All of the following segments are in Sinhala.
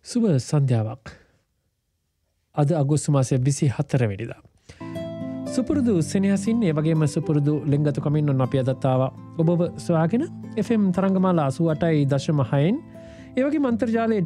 සුබ සන්ධ්‍යාවක්. අද අගෝස්තු මාසයේ 24 වෙනිදා. සුපුරුදු සෙනෙහසින් ඒ වගේම සුපුරුදු ලෙන්ගතුකමින් ඔන්න අපි අදත් ආවා ඔබව සොයාගෙන FM තරංගමාලා 88.6න් ඒ වගේම අන්තර්ජාලයේ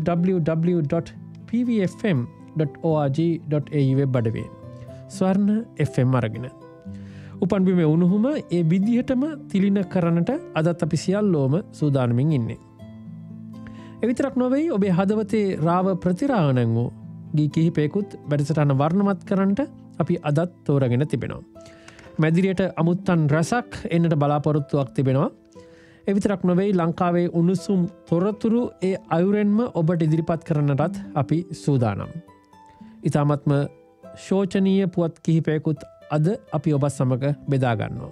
www.pvfm.org.au වෙබ් අඩවියේ ස්වර්ණ FM අරගෙන උපන් බිමේ උණුහුම ඒ විදිහටම තිලින කරන්නට අදත් අපි සියල්ලෝම සූදානමින් ඉන්නේ. එවිතරක් නොවෙයි ඔබේ හදවතේ රාව ප්‍රතිරාවණන් වූ ගී කිහිපයකුත් වැඩසටහන වර්ණමත් කරන්නට අපි අදත් තෝරගෙන තිබෙනවා. මැදිරියට අමුත්තන් රසක් එන්නට බලාපොරොත්තුවක් තිබෙනවා. එවිතරක් නොවෙයි ලංකාවේ උණුසුම් තොරතුරු ඒ අයුරෙන්ම ඔබට ඉදිරිපත් කරන්නටත් අපි සූදානම්. ඉතාමත්ම ශෝචනීය පුවත් කිහිපයකුත් අද අපි ඔබ සමග බෙදාගන්නවා.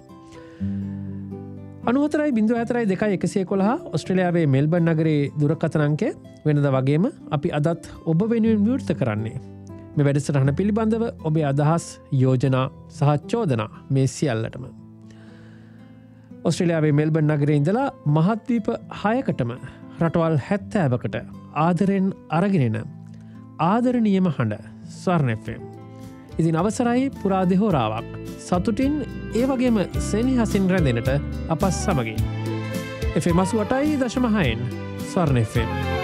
94.2.111 ඔස්ට්‍රේලියාවේ මෙල්බන් නගරේ දුරකථන අංකය වෙනද වගේම අපි අදත් ඔබ වෙනුවෙන් විවෘත කරන්නේ. මේ වැඩසටහන පිළිබඳව ඔබේ අදහස්, යෝජනා සහ චෝදනා මේ සියල්ලටම. ඔස්ට්‍රේලියාවේ මෙල්බන් නගරේ ඉඳලා මහද්වීප 6කටම රටවල් 70කට ආදරෙන් අරගෙනෙන ආදරණීයම හඬ ස්වර්ණ FM. ඉතින් අවසරයි පුරා දෙහෝරාවක් සතුටින් ඒ වගේම සෙනෙහසින් රැඳෙනට අප සමගින් FM 88.6න් ස්වර්ණ FM.